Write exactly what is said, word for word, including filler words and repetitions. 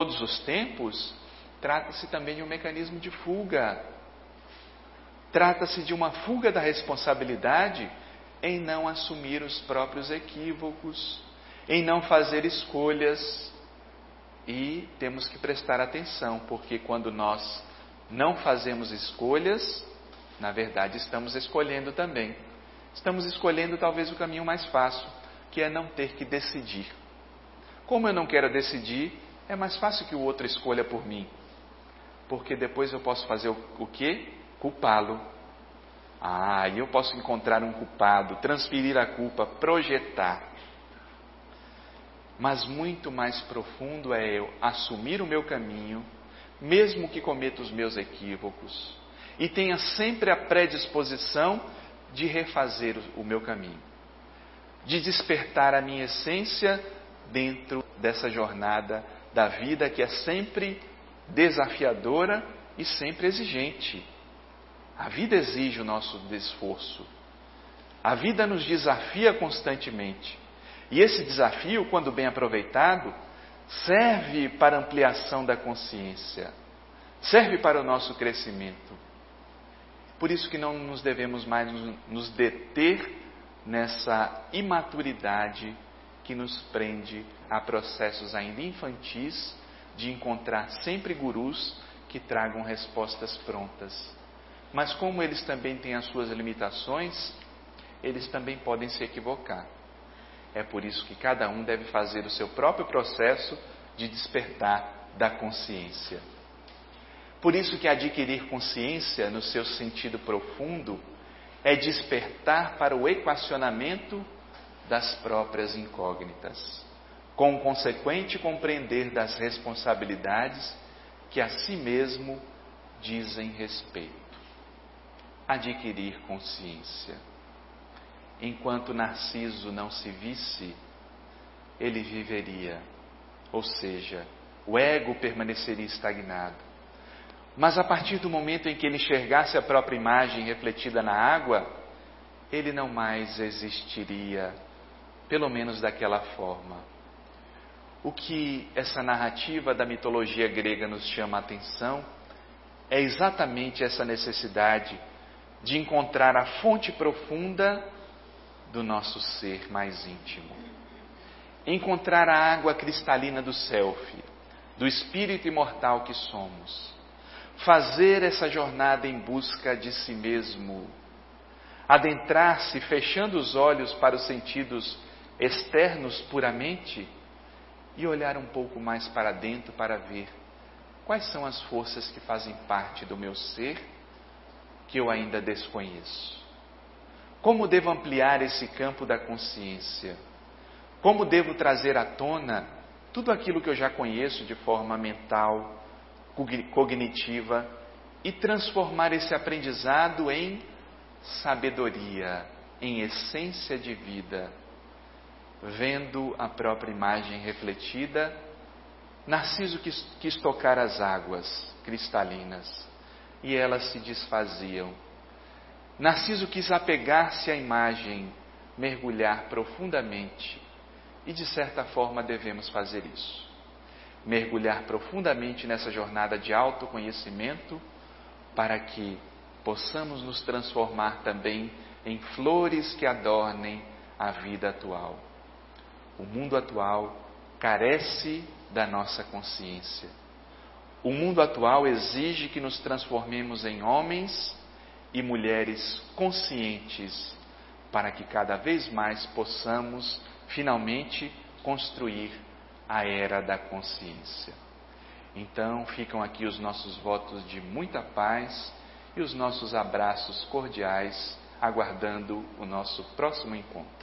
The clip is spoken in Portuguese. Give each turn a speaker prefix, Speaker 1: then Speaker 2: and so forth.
Speaker 1: todos os tempos, trata-se também de um mecanismo de fuga. Trata-se de uma fuga da responsabilidade em não assumir os próprios equívocos, em não fazer escolhas. E temos que prestar atenção, porque quando nós não fazemos escolhas, na verdade estamos escolhendo também. Estamos escolhendo talvez o caminho mais fácil, que é não ter que decidir. Como eu não quero decidir, é mais fácil que o outro escolha por mim. Porque depois eu posso fazer o, o quê? Culpá-lo. Ah, e eu posso encontrar um culpado, transferir a culpa, projetar. Mas muito mais profundo é eu assumir o meu caminho, mesmo que cometa os meus equívocos, e tenha sempre a predisposição de refazer o meu caminho, de despertar a minha essência dentro dessa jornada da vida que é sempre desafiadora e sempre exigente. A vida exige o nosso esforço. A vida nos desafia constantemente. E esse desafio, quando bem aproveitado, serve para ampliação da consciência, serve para o nosso crescimento. Por isso que não nos devemos mais nos deter nessa imaturidade que nos prende a processos ainda infantis de encontrar sempre gurus que tragam respostas prontas. Mas como eles também têm as suas limitações, eles também podem se equivocar. É por isso que cada um deve fazer o seu próprio processo de despertar da consciência. Por isso que adquirir consciência, no seu sentido profundo, é despertar para o equacionamento das próprias incógnitas, com o consequente compreender das responsabilidades que a si mesmo dizem respeito. Adquirir consciência. Enquanto Narciso não se visse, ele viveria, ou seja, o ego permaneceria estagnado. Mas a partir do momento em que ele enxergasse a própria imagem refletida na água, ele não mais existiria, pelo menos daquela forma. O que essa narrativa da mitologia grega nos chama a atenção é exatamente essa necessidade de encontrar a fonte profunda do nosso ser mais íntimo. Encontrar a água cristalina do self, do espírito imortal que somos. Fazer essa jornada em busca de si mesmo. Adentrar-se fechando os olhos para os sentidos externos puramente e olhar um pouco mais para dentro para ver quais são as forças que fazem parte do meu ser que eu ainda desconheço. Como devo ampliar esse campo da consciência? Como devo trazer à tona tudo aquilo que eu já conheço de forma mental, cognitiva e transformar esse aprendizado em sabedoria, em essência de vida? Vendo a própria imagem refletida, Narciso quis, quis tocar as águas cristalinas e elas se desfaziam. Narciso quis apegar-se à imagem, mergulhar profundamente, e de certa forma devemos fazer isso. Mergulhar profundamente nessa jornada de autoconhecimento, para que possamos nos transformar também em flores que adornem a vida atual. O mundo atual carece da nossa consciência. O mundo atual exige que nos transformemos em homens e mulheres conscientes, para que cada vez mais possamos finalmente construir a era da consciência. Então ficam aqui os nossos votos de muita paz e os nossos abraços cordiais, aguardando o nosso próximo encontro.